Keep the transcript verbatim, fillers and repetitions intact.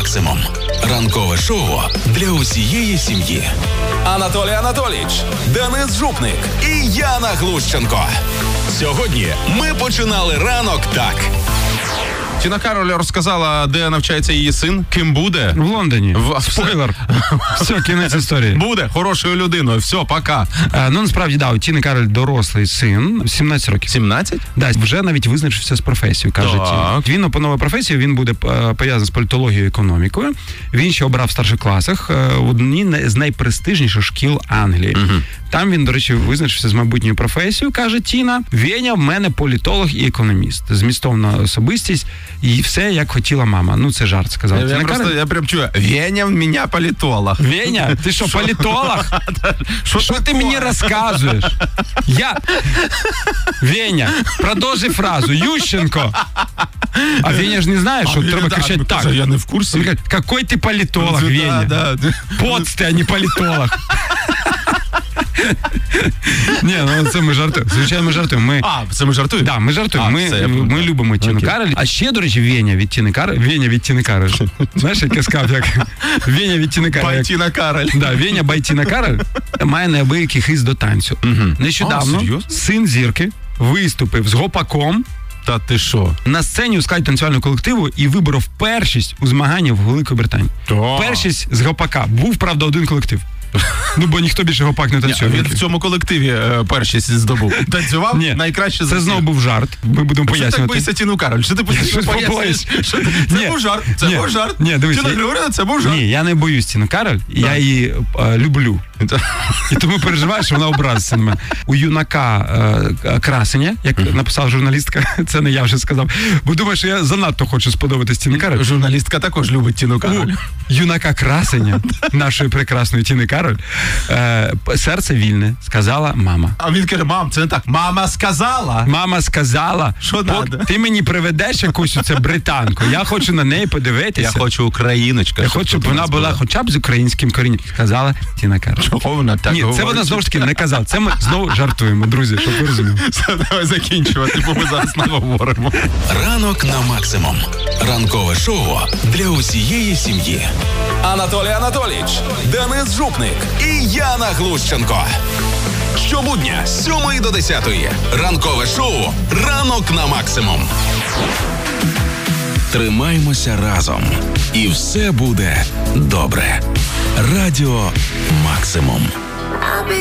максимум. Ранкове шоу для усієї сім'ї. Анатолій Анатолійович, Денис Жупник і Яна Глущенко. Сьогодні ми починали ранок так. Тіна Кароль розказала, де навчається її син, ким буде. В Лондоні. В... Спойлер. Все, кінець історії. Буде хорошою людиною. Все, пока. А, ну, насправді, да, у Тіни Кароль дорослий син, сімнадцять років. сімнадцять? Да, вже навіть визначився з професією, каже Тіна. Він опановує професію, він буде пов'язаний з політологією і економікою. Він ще обрав в старших класах в одній з найпрестижніших шкіл Англії. Угу. Там він, до речі, визначився з майбутньою професією, каже Тіна. Веня в мене політолог і економіст. Змістовна особистість. І все, як хотіла мама. Ну, це жарт, сказав. Я, я, просто, я прям чую, Веня в мене політолог. Веня? Ти що, політолог? Що ти мені розказуєш? Я... Веня, продовжуй фразу. Ющенко. А Веня ж не знає, що треба кричати так. Я не в курсі. Він каже, какой ти політолог, Веня? Да, да. Поц ти, а не політолог. Ні, ну це ми жартуємо. Звичайно, ми жартуємо. Ми... А, це ми жартуємо? Да, ми жартуємо. А, ми, все, ми любимо Тіну Кароль. А ще, до речі, Веня від Тіни Кароль. Веня від Тіни Кароль. Знаєш, як я сказав, як Веня від Тіни Кароль. Байтіна Кароль. Да, Веня Байтіна Кароль має неабиякий хист до танцю. Угу. Нещодавно а, син зірки виступив з гопаком. Та ти що? На сцені у складі танцювального колективу і виборов першість у змаганні в Великій Британії. О. Першість з гопака. Був, правда, один колектив. Ну, бо ніхто більше гопак не танцює. Він в цьому колективі е, першість здобув. Танцював Ні, найкраще за це знову був жарт. Ми будемо пояснювати. Що так боїшся Тіну Кароль? Що ти постійно пояснюєш? Що... Це Ні, був жарт. Це ні, був жарт. Ні, дивись, Тіна Григорівна, це був жарт. Ні, я не боюсь Тіну Кароль, я її е, люблю. І тому переживаю, що вона образиться на мене. У юнака е, красення, як uh-huh. написала журналістка, це не я вже сказав, бо думаю, що я занадто хочу сподобатись Тіні Кароль. Журналістка також любить Тіну Кароль. У юнака красення, нашої прекрасної Тіни Кароль, е, серце вільне, сказала мама. А він каже, мам, це не так. Мама сказала. Мама сказала, що надо? Ти мені приведеш якусь оце британку, я хочу на неї подивитися. Я хочу україночка. Я хочу, щоб вона була, була хоча б з українським корінням. Сказала Тіна Кароль. Чого вона так Ні, говорить? це вона знову ж таки не казала. Це ми знову жартуємо, друзі, щоб ви розуміли. Давай закінчувати, бо ми зараз не говоримо. Ранок на максимум. Ранкове шоу для усієї сім'ї. Анатолій Анатолійович, Денис Жупник і Яна Глущенко. Щобудня з сьомої до десятої. Ранкове шоу «Ранок на максимум». Тримаймося разом. І все буде добре. Радіо Максимум.